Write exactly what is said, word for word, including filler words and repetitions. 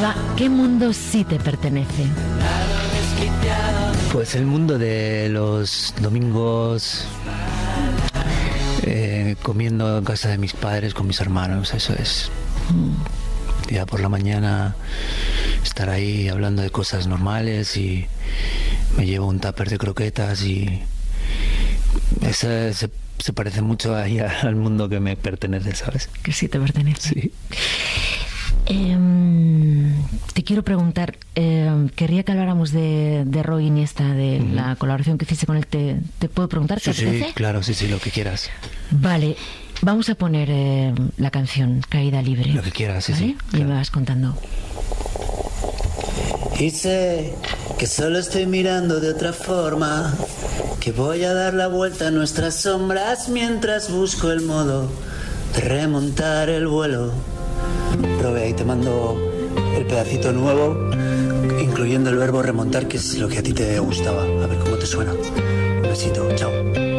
Eva, ¿qué mundo sí te pertenece? Pues el mundo de los domingos, eh, comiendo en casa de mis padres con mis hermanos, eso es. Ya por la mañana estar ahí hablando de cosas normales y me llevo un tupper de croquetas y ese se, se parece mucho ahí al mundo que me pertenece, ¿sabes? Que sí te pertenece. Sí. Eh, te quiero preguntar, eh, querría que habláramos de, de Roy Iniesta, de uh-huh. la colaboración que hiciste con él. ¿Te, te puedo preguntar? Sí, sí, claro, sí, sí, lo que quieras. Vale, vamos a poner eh, la canción Caída Libre. Lo que quieras, sí, ¿vale? sí. Claro. Y me vas contando. Y sé que solo estoy mirando de otra forma, que voy a dar la vuelta a nuestras sombras mientras busco el modo de remontar el vuelo. Robe, ahí te mando el pedacito nuevo, incluyendo el verbo remontar, que es lo que a ti te gustaba. A ver cómo te suena. Un besito, chao.